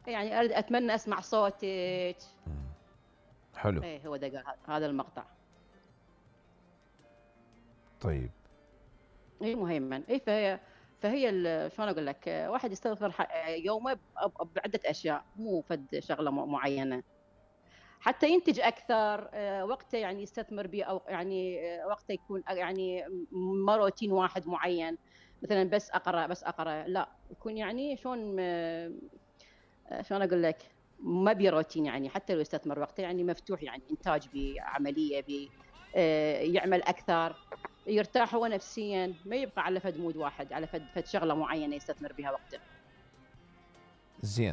يعني اريد اتمنى اسمع صوتك. حلو. ايه هو ده هذا المقطع. طيب. اي مهيمن. اي فهي شلون اقول لك، واحد يستغفر يومه بعده اشياء، مو فد شغله معينه، حتى ينتج اكثر. وقته يعني يستثمر به، او يعني وقته يكون يعني ما روتين واحد معين، مثلا بس اقرا بس اقرا، لا يكون يعني شلون اقول لك، ما بي روتين يعني. حتى لو يستثمر وقته يعني مفتوح، يعني انتاج بعمليه يعمل اكثر، يرتاح هو نفسيا، ما يبقى على فد مود واحد، على فد شغله معينه يستثمر بها وقته. زين.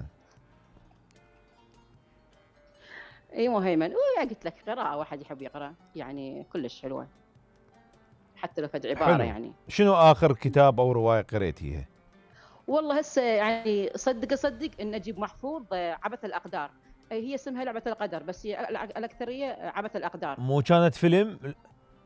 اي مهيمن. ويا قلت لك قراءه، واحد يحب يقرا يعني كلش حلوه، حتى لو فد عباره حلو. يعني. شنو اخر كتاب او روايه قريتيها؟ والله هسه يعني صدق ان نجيب محفوظ عبث الاقدار. هي اسمها لعبه القدر، بس هي الاكثريه عبث الاقدار. مو كانت فيلم؟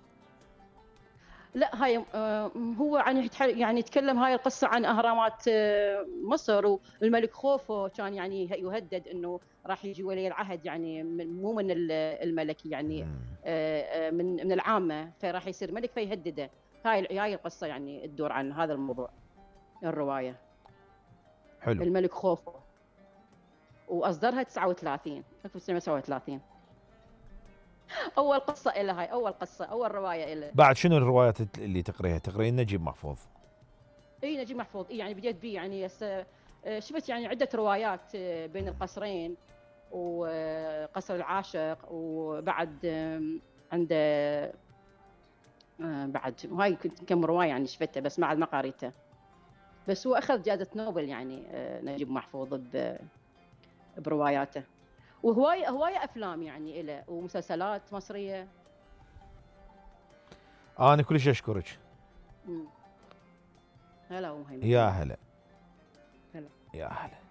لا هاي هو يعني يتكلم هاي القصة عن أهرامات مصر، والملك خوفو كان يعني يهدد أنه راح يجي ولي العهد، يعني مو من الملك يعني، من العامة، فراح يصير ملك فيهدده. هاي القصة يعني تدور عن هذا الموضوع، الرواية. حلو. الملك خوفو، وأصدرها 39 1939. أول قصة إلها، هاي أول قصة، أول رواية إله. بعد شنو الروايات اللي تقرين نجيب محفوظ؟ اي نجيب محفوظ، اي يعني بديت بيه يعني شفت يعني عده روايات، بين القصرين وقصر العاشق، وبعد عنده بعد هاي كم روايه يعني شفتها، بس ما قريتها. بس هو اخذ جائزه نوبل يعني، نجيب محفوظ برواياته. وهوايه افلام يعني له، ومسلسلات مصريه. انا كلش اشكرك. هلا ومهيمن يا هلا. هلا. هلا. يا هلا.